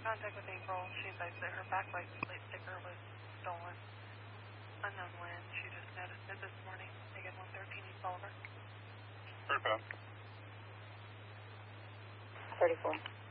contact with April. She advised that her back license plate sticker was stolen. Unknown when. She just noticed it this morning. Again, 113 East Oliver. Very fast. 34.